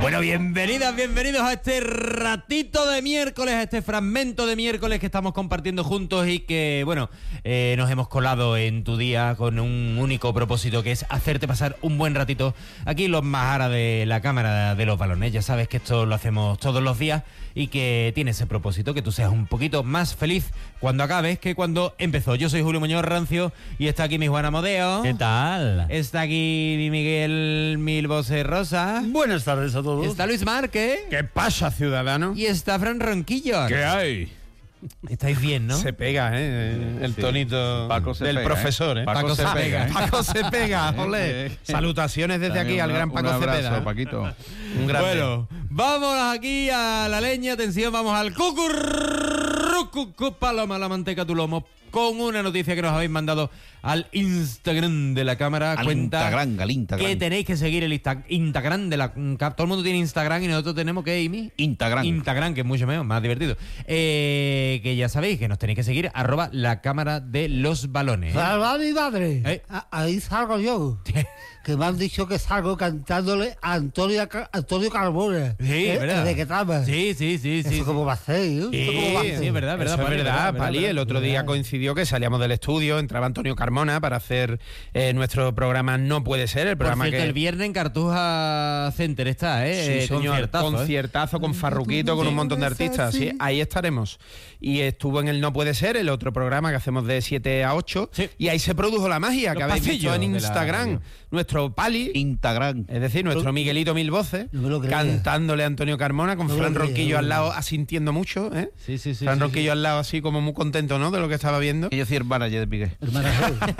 Bueno, bienvenidos a este ratito de miércoles, a este fragmento de miércoles que estamos compartiendo juntos y que, bueno, nos hemos colado en tu día con un único propósito, que es hacerte pasar un buen ratito aquí los Majara de la Cámara de los Balones. Ya sabes que esto lo hacemos todos los días y que tiene ese propósito, que tú seas un poquito más feliz cuando acabes que cuando empezó. Yo soy Julio Muñoz Rancio y está aquí mi Juan Amodeo. ¿Qué tal? Está aquí mi Miguel Milbose Rosa. Buenas tardes a todos. Está Luis Márquez. ¿Qué pasa, ciudadano? Y está Fran Ronquillo. ¿Qué hay? Estáis bien, ¿no? Se pega, el Sí. tonito Paco se del pega, profesor, Paco se pega, Paco se pega, ole. Salutaciones desde aquí al gran Paco un abrazo, Cepeda. Paquito. Un grande. Bueno, vamos aquí a la leña, atención, vamos al cucurrucucu, paloma la manteca tu lomo, con una noticia que nos habéis mandado al Instagram de la Cámara. Al Cuenta Instagram. que tenéis que seguir el Instagram de la... Todo el mundo tiene Instagram y nosotros tenemos que, Amy, Instagram, que es mucho mejor, más divertido. Que ya sabéis que nos tenéis que seguir, @la Cámara de los Balones. ¡Salva mi madre! ¿Eh? Ahí salgo yo. Que me han dicho que salgo cantándole a Antonio Carmona. Sí, ¿verdad? ¿De qué trama? Sí. ¿Eso cómo va a ser? ¿Eso cómo va a ser? Sí, es verdad, Eso es Pali, verdad, Pali. verdad. El otro día coincidió que salíamos del estudio, entraba Antonio Carmona para hacer nuestro programa No Puede Ser, el Por programa cierto, que... el viernes en Cartuja Center está, Sí, señor, conciertazo con Farruquito, con un montón de artistas. Sí, ahí estaremos. Y estuvo en el No Puede Ser, el otro programa que hacemos de 7 a 8. Sí. Y ahí se produjo la magia Los que habéis visto pasillos en de la Instagram. radio. Nuestro Pali, Instagram. es decir, nuestro Miguelito Mil Voces, No me lo creía. cantándole a Antonio Carmona, con No me Fran lo creía, Ronquillo no al me lo lado, creía. asintiendo mucho, ¿eh? Sí. Fran Ronquillo al lado, así como muy contento, ¿no?, de lo que estaba viendo. Que yo soy el manager de Miguel. Hermana,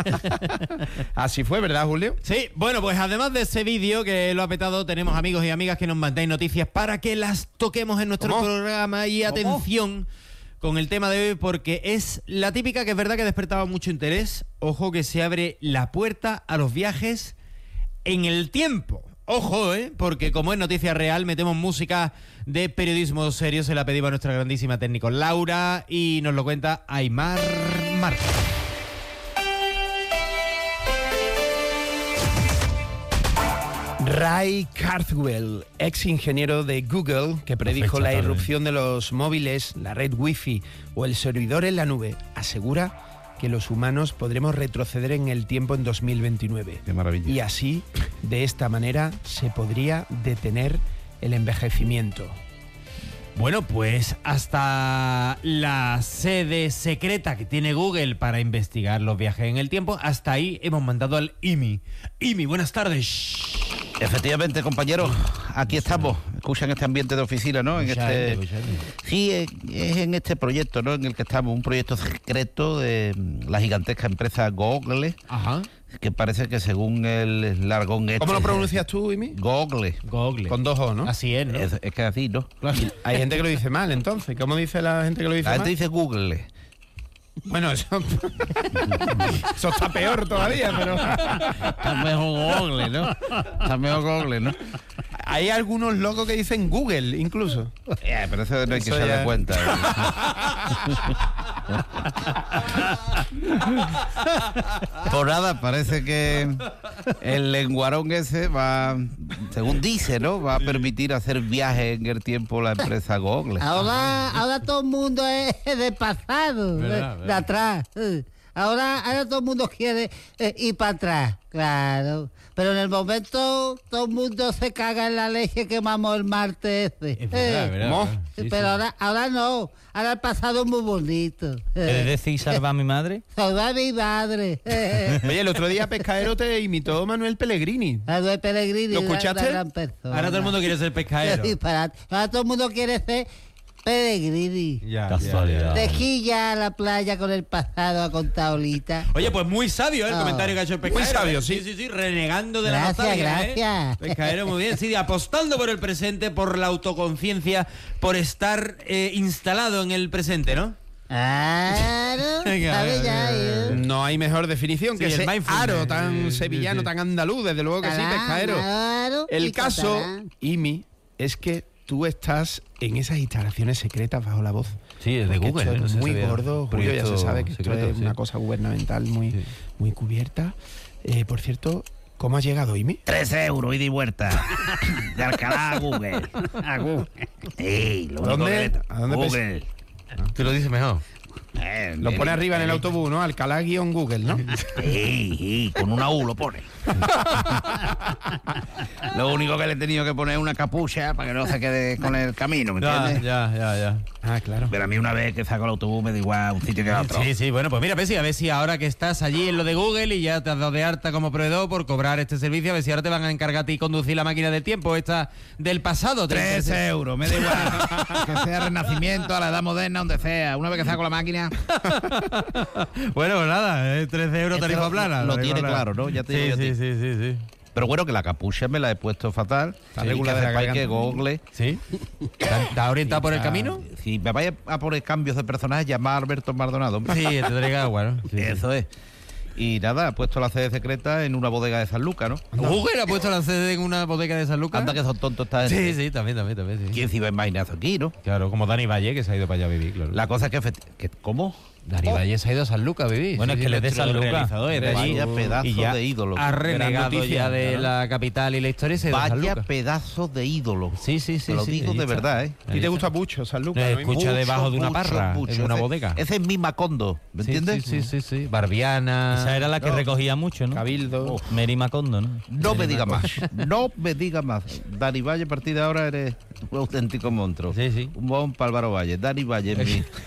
Así fue, ¿verdad, Julio? Sí, bueno, pues además de ese vídeo que lo ha petado, tenemos amigos y amigas que nos mandáis noticias para que las toquemos en nuestro ¿Cómo? programa. Y atención con el tema de hoy, porque es la típica que es verdad que despertaba mucho interés. Ojo, que se abre la puerta a los viajes en el tiempo. Ojo, porque como es noticia real, metemos música de periodismo serio. Se la pedimos a nuestra grandísima técnico Laura y nos lo cuenta Aymar Marcos. Ray Kurzweil, ex ingeniero de Google, que predijo la irrupción de los móviles, la red Wi-Fi o el servidor en la nube, asegura que los humanos podremos retroceder en el tiempo en 2029. Qué maravilla. Y así, de esta manera, se podría detener el envejecimiento. Bueno, pues hasta la sede secreta que tiene Google para investigar los viajes en el tiempo, hasta ahí hemos mandado al IMI. IMI, buenas tardes. Efectivamente, compañeros, aquí estamos. Escuchan este ambiente de oficina, ¿no? Sí, es en este proyecto, ¿no?, en el que estamos, un proyecto secreto de la gigantesca empresa Google, Ajá. que parece que según el largón este... ¿Cómo lo pronuncias tú, Imi? Google. Google. Con 2 O, ¿no? Así es, ¿no? Es que así, ¿no? Hay gente que lo dice mal, entonces. ¿Cómo dice la gente que lo dice La mal? gente dice Google. Bueno, eso está peor todavía, pero... Está mejor Google, ¿no? Está mejor Google, ¿no? Hay algunos locos que dicen Google, incluso. Pero eso no hay que Eso se ya- dé cuenta. Por nada, parece que el lenguarón ese va, según dice, ¿no?, va a permitir hacer viajes en el tiempo la empresa Google. ahora todo el mundo es de pasado, de atrás. Ahora todo el mundo quiere ir para atrás, claro. Pero en el momento todo el mundo se caga en la leche que mamó el martes ese. Es verdad, es verdad, ¿cómo? es verdad. Sí, Pero sí. ahora no. Ahora el pasado es muy bonito. ¿Quieres decir salva a mi madre? Salva a mi madre. Oye, el otro día Pescadero te imitó Manuel Pellegrini. Manuel Pellegrini. ¿Lo escuchaste? una gran persona. Ahora todo el mundo quiere ser pescadero. Qué disparate. Ahora todo el mundo quiere ser Pellegrini. Ya, Casualidad. De aquí ya a la playa con el pasado a contar ahorita. Oye, pues muy sabio, el Oh. comentario que ha hecho el pescadero. Muy sabio, sí. Sí, renegando de la Gracias, nostalgia, gracias. Pescadero, muy bien. Sí, apostando por el presente, por la autoconciencia, por estar instalado en el presente, ¿no? Claro, Venga, ¿sabe ya? No hay mejor definición Sí, que el ese mindfulness. aro tan Sí, sevillano, sí. tan andaluz, desde luego que sí, Pescadero. Claro, El y caso, catalán. Imi, es que tú estás en esas instalaciones secretas bajo la voz. Sí, es de Porque Google. esto es no sé muy si había gordo, Julio, ya se proyecto sabe que esto secreto, es sí. una cosa gubernamental muy, Sí. muy cubierta. Por cierto, ¿Cómo has llegado, Imi? 13 euros ida y vuelta. De Alcalá a Google. A Google. Ey, lo único ¿Dónde? que ¿A dónde Google. Tú lo dices mejor. Lo pone arriba en el autobús, ¿no? Alcalá-Google, ¿no? Sí, con una U lo pone. Lo único que le he tenido que poner es una capucha para que no se quede con el camino, ¿me entiendes? Ya. Ah, claro. Pero a mí una vez que saco el autobús me da igual un sitio que otro. Sí, bueno, pues mira, a ver si ahora que estás allí en lo de Google y ya te has dado de alta como proveedor por cobrar este servicio, a ver si ahora te van a encargar a ti conducir la máquina del tiempo, esta del pasado. 13 euros, me da igual. Que sea Renacimiento, a la edad moderna, donde sea. Una vez que saco la máquina... Bueno, pues nada, 13 euros tarifa plana. Lo tiene claro, ¿no? Ya te digo yo a ti. Sí. Pero bueno, que la capucha me la he puesto fatal. Está Sí, regular que de la sepáis que garganta. Google... ¿Sí? ¿Estás orientado por el camino? Si me vais a poner cambios de personaje, llama a Alberto Maldonado, hombre. Sí, te traiga agua, ¿no? Sí. Eso es. Y nada, ha puesto la sede secreta en una bodega de San Lucas, ¿no? Google ha puesto la sede en una bodega de San Lucas. Anda que son tontos esta gente. Sí, también, sí. ¿Quién se iba a imaginar eso aquí, no? Claro, como Dani Valle, que se ha ido para allá a vivir, claro. La cosa es que ¿cómo? Dani Valle se ha ido a San Lucas a vivir. Bueno, es que le dé San Lucas. Vaya pedazo y ya de ídolo. ha renegado noticia, ya de claro. la capital y la historia y se ha ido a San Vaya Lucas. pedazo de ídolo. Sí. Te lo digo de verdad, ¿eh? ¿A ti te gusta mucho San Lucas? ¿no, Imi? Escucha debajo de una parra, en una bodega. Ese es mi Macondo, ¿me entiendes? Sí. Barbiana. Esa era la que recogía mucho, ¿no? Cabildo. Mary Macondo, ¿no? No me diga más, no me diga más. Dani Valle, a partir de ahora eres un auténtico monstruo. Sí. Un bon para Álvaro Valle. Dani Valle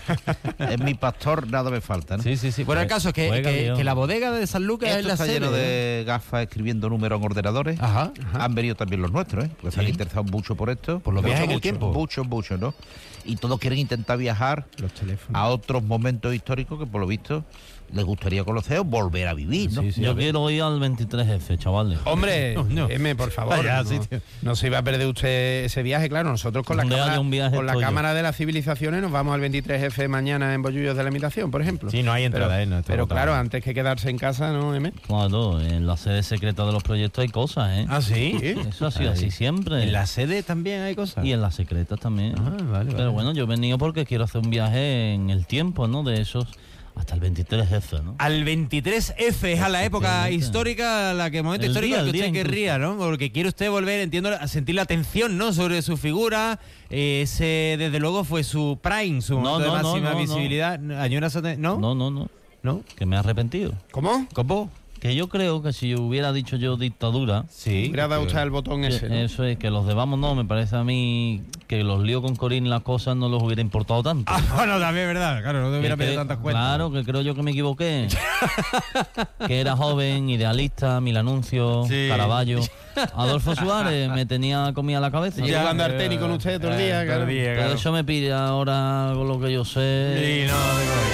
es mi pastor, nada me falta, ¿no? Sí. Bueno, el caso es Juega, que Dios. la bodega de San Lucas es Esto la está sede. lleno de gafas escribiendo números en ordenadores. Ajá. Han venido también los nuestros, ¿eh? Porque se han interesado mucho por esto. Por los viajes en el tiempo. Mucho, ¿no? Y todos quieren intentar viajar Los teléfonos. a otros momentos históricos que, por lo visto, les gustaría conocer o volver a vivir, ¿no? Sí, Yo quiero ir al 23F, chavales. Hombre, No. M, por favor. Vaya no, sitio. no se iba a perder usted ese viaje, claro. Nosotros con la Donde cámara, haya un viaje con la estoy yo. cámara de las civilizaciones nos vamos al 23F mañana en Bollullos de la Imitación, por ejemplo. Sí, no hay entrada, pero, no está pero agotado. claro, antes que quedarse en casa, ¿no, M? Claro, en la sede secreta de los proyectos hay cosas, ¿eh? Ah, sí. Eso ha sido así siempre. En la sede también hay cosas. Y en las secretas también. Ah, vale. Pero bueno, yo he venido porque quiero hacer un viaje en el tiempo, ¿no? De esos hasta el 23F, ¿no? Al 23F es a la época Efectivamente. histórica, la que momento El histórico día, que el usted día querría, ¿no? Porque quiere usted volver, entiendo, a sentir la atención, ¿no? Sobre su figura. Ese, desde luego, fue su prime, su momento de máxima visibilidad. ¿No? No, que me he arrepentido. ¿Cómo? ¿Cómo? Que yo creo que si hubiera dicho yo dictadura, Sí. Hubiera dado usted el botón ese, ¿no? eso es, que los de Vamos no, me parece a mí que los líos con Corín las cosas no los hubiera importado tanto. Ah, bueno, también es verdad. Claro, no te hubiera Que pedido creo- tantas cuentas. Claro, que creo yo que me equivoqué. Que era joven, idealista, Mil Anuncios, Sí. Caravaggio. Adolfo Suárez me tenía comida a la cabeza. Llega jugando al tenis con usted todo el día, claro. Pero eso me pide ahora con lo que yo sé. Sí, no,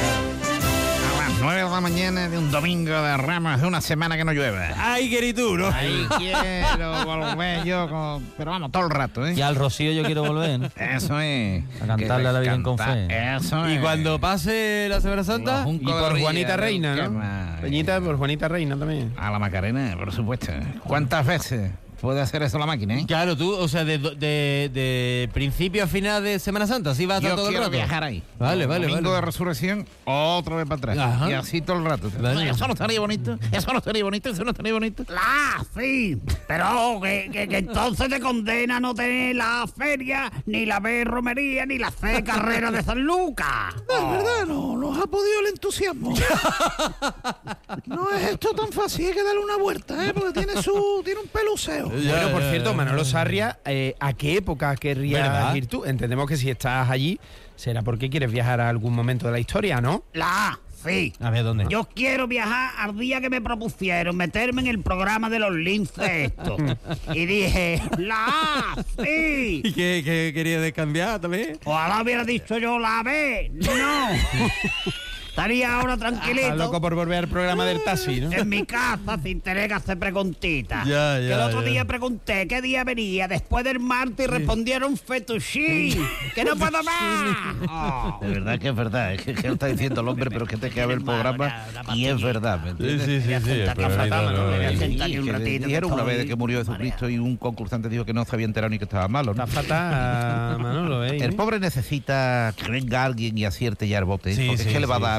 A las 9 de la mañana de un domingo de Ramos, de una semana que no llueve. Ay, querí tú, ¿no? Ahí quiero volver yo, pero vamos, todo el rato, ¿eh? Y al Rocío yo quiero volver. Eso es. A cantarle a la Virgen con Cantar, fe. Eso Y es. cuando pase la Semana Santa. Los Y juncos de por orilla, Juanita Reina, ¿qué ¿no? más? Peñita por Juanita Reina también. A la Macarena, por supuesto. ¿Cuántas veces puede hacer eso la máquina, eh? Claro, tú, o sea, de principio a final de Semana Santa, así va a estar Yo todo el quiero rato. viajar ahí. Vale, vale, Domingo vale. de resurrección, otra vez para atrás. Ajá. Y así todo el rato. Vale. Eso no estaría bonito. Eso no estaría bonito. Eso no estaría bonito. Sí, pero que entonces te condena a no tener la feria, ni la B romería, ni la C carrera de San Lucas. Es verdad, no nos ha podido el entusiasmo. No es esto tan fácil, hay que darle una vuelta, ¿eh? Porque tiene un peluseo. Bueno, por cierto, Manolo Sarria, ¿a qué época querrías ¿Verdad? ir tú? Entendemos que si estás allí será porque quieres viajar a algún momento de la historia, ¿no? Sí. A ver, ¿dónde? Yo quiero viajar al día que me propusieron meterme en el programa de los linces estos. Y dije, sí. ¿Y qué quería descambiar también? Ojalá hubiera dicho yo la B. No. Estaría ahora Estás tranquilito. loco por volver al programa del taxi, ¿no? En mi casa sin tener que hacer preguntitas. Ya, Que el otro día pregunté qué día venía después del martes y respondieron fettuccine. ¡Que no puedo más! Oh. De verdad que es verdad, es que lo está diciendo el hombre, pero que te queda ver el programa y es verdad, ¿me entiendes? Sí. Está fatal, ¿no? Me voy a sentar aquí un Que ratito, dijeron que una vez de estoy que murió Jesucristo y un concursante dijo que no se había enterado ni que estaba malo, ¿no? Está fatal, Manolo, ¿eh? El pobre necesita que venga alguien y acierte ya el bote, Sí, porque sí, es que le va a sí, dar sí.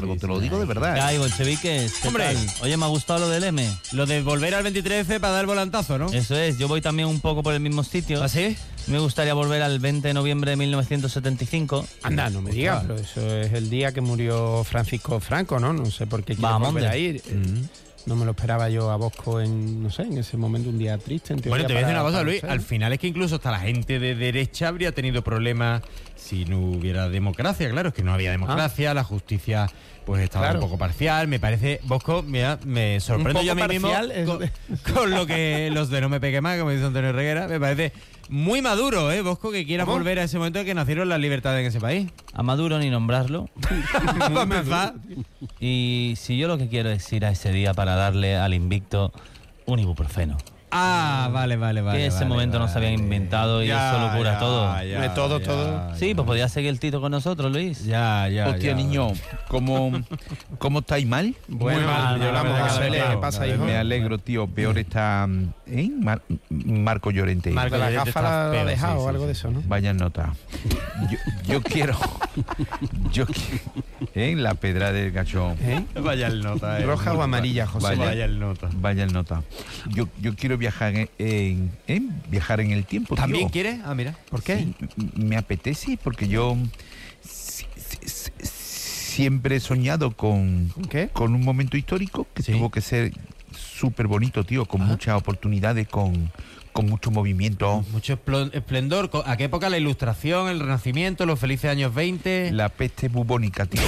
te lo digo de verdad. ¿Qué hay, bolcheviques? ¿Qué Hombre. tal? Oye, me ha gustado lo del M. Lo de volver al 23F para dar el volantazo, ¿no? Eso es, yo voy también un poco por el mismo sitio. ¿Ah, sí? Me gustaría volver al 20 de noviembre de 1975. Anda, no me digas, pero eso es el día que murió Francisco Franco, ¿no? No sé por qué quiere Vamos, volver a hombre. ir. No me lo esperaba yo a Bosco en, no sé, en ese momento, un día triste. En Bueno, teoría, te voy a decir una cosa, para Luis. usted. Al final es que incluso hasta la gente de derecha habría tenido problemas si no hubiera democracia. Claro, es que no había democracia, la justicia pues estaba Claro. un poco parcial. Me parece, Bosco, mira, me sorprendo Un yo a mí poco mismo parcial, con lo que los de No Me Pegue Más, como dice Antonio Reguera. Me parece muy maduro, Bosco, que quiera volver a ese momento en que nacieron las libertades en ese país. A Maduro ni nombrarlo. Para empezar. Y si yo lo que quiero es ir a ese día para darle al invicto un ibuprofeno. Ah, vale. Que ese momento no se habían inventado y eso lo cura todo. De todo. Sí, pues podía seguir el Tito con nosotros, Luis. Ya. Hostia, niño, ¿cómo estáis mal? Bueno, mal, yo la verdad, José, claro, ¿qué pasa, hijo? Me alegro, tío. Peor está Marco Llorente. Marco De la Llorente gafa está la ha peor, dejado sí, o sí, algo sí. de eso, ¿no? Vaya nota. Yo quiero. La pedra del gachón. Vaya el nota, ¿Roja o amarilla, José? Vaya el nota. Vaya el nota. Yo quiero viajar viajar en el tiempo, tío. ¿También quieres? Ah, mira. ¿Por qué? Sí, me apetece porque yo siempre he soñado con ¿Qué? un momento histórico que Sí. tuvo que ser súper bonito, tío, con muchas oportunidades, con mucho movimiento. Mucho esplendor. ¿A qué época? La Ilustración, el Renacimiento, los felices años 20. La peste bubónica, tío.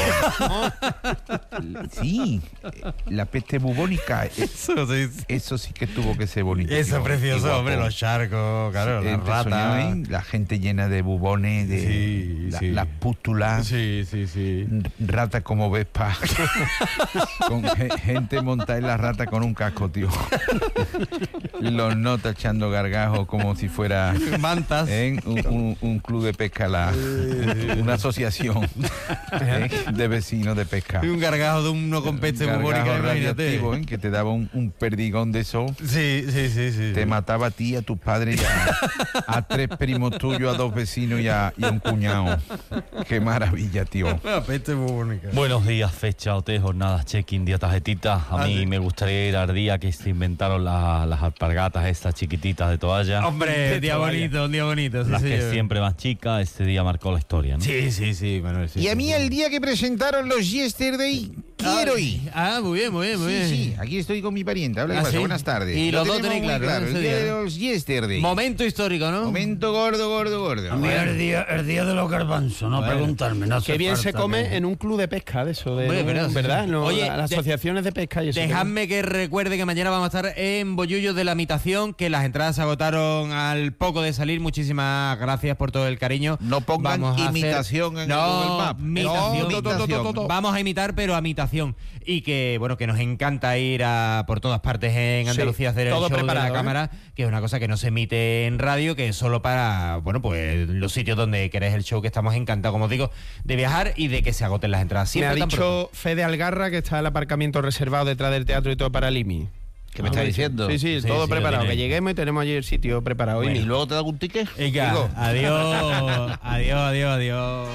Sí, la peste bubónica. Eso sí que tuvo que ser bonito. Eso tío, es precioso, y guapo. hombre, los charcos, claro, las Entre ratas. soñado, la gente llena de bubones, Sí, sí. las pústulas, Sí. ratas como Vespa, con gente montada en la rata con un casco, tío. Los notas echando gargajos como si fuera Mantas. un club de pesca, una asociación de vecinos de pesca. Y un gargajo de uno con peste Gargajo bubónica, imagínate. radioactivo, que te daba un perdigón de eso. Sí. Te mataba a ti, a tus padres, y a 3 primos tuyos, a 2 vecinos y a un cuñado. Qué maravilla, tío. La peste bubónica. Buenos días, fecha, OT, jornadas, check-in, día tarjetita. A mí me gustaría ir al día que se inventaron las alpargatas estas chiquititas de toalla. Hombre, un día bonito. Sí, Las que señor. siempre más chicas, este día marcó la historia, ¿no? Sí, Manuel. Sí, Y a sí, mí sí. el día que presentaron los Yesterday, quiero ir. Ah, muy bien. Sí, aquí estoy con mi pariente. Habla, ¿qué ¿Ah, pasa? sí? Buenas tardes. Y Lo los dos tenemos tenéis muy claro, ¿no? El Ese día día, de ¿no? los Yesterday. Momento histórico, ¿no? Momento gordo. El día de los garbanzos, no Bueno. preguntarme. No hace Qué bien se falta come que- en un club de pesca de eso, Hombre, pero sí, ¿verdad? sí. No, Oye, las asociaciones de pesca y eso. Dejadme que recuerde que mañana vamos a estar en Bollullos de la Imitación, que las entradas se agotaron al poco de salir. Muchísimas gracias por todo el cariño. No pongan Vamos a hacer- imitación en el No, Google Maps. imitación. No, imitación. Vamos a imitar, pero a imitación. Y que, bueno, que nos encanta ir por todas partes en Andalucía a hacer el todo show de preparado, la cámara, que es una cosa que no se emite en radio, que es solo para, bueno, pues los sitios donde queréis el show, que estamos encantados, como os digo, de viajar y de que se agoten las entradas. Me Siempre ha tan dicho Fede Algarra que está el aparcamiento reservado detrás del teatro y todo para Limi. ¿Qué me estás diciendo? Sí, Sí, todo sí, preparado. lo Que tiene. lleguemos y tenemos allí el sitio preparado. ¿Y Imi. luego te da un ticket? Venga, Digo. adiós.